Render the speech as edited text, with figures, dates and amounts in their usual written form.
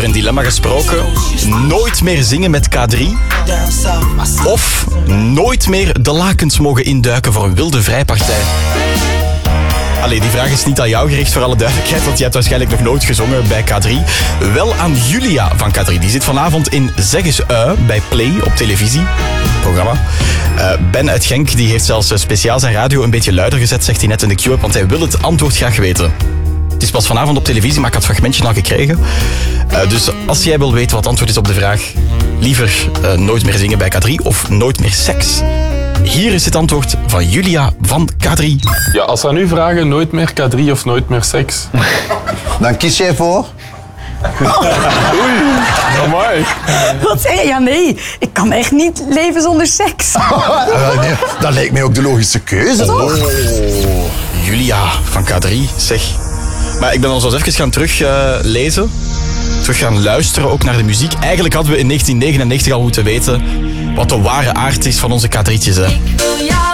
een dilemma gesproken. Nooit meer zingen met K3. Of nooit meer de lakens mogen induiken voor een wilde vrijpartij. Allee, die vraag is niet aan jou gericht voor alle duidelijkheid, want je hebt waarschijnlijk nog nooit gezongen bij K3. Wel aan Julia van K3. Die zit vanavond in Zeg eens bij Play op televisie. Programma. Ben uit Genk die heeft zelfs speciaal zijn radio een beetje luider gezet, zegt hij net in de Q-up, want hij wil het antwoord graag weten. Het is pas vanavond op televisie, maar ik had het fragmentje al gekregen. Dus als jij wil weten wat het antwoord is op de vraag, liever nooit meer zingen bij K3 of nooit meer seks. Hier is het antwoord van Julia van K3. Ja, als we nu vragen, nooit meer K3 of nooit meer seks. Dan kies jij voor? Oei, amai. Wat zeg je? Ja, nee. Ik kan echt niet leven zonder seks. Nee, dat lijkt mij ook de logische keuze, toch? Julia van K3, zeg. Maar ik ben al zo eens even gaan teruglezen. Terug gaan luisteren ook naar de muziek. Eigenlijk hadden we in 1999 al moeten weten wat de ware aard is van onze K3'tjes. Hè.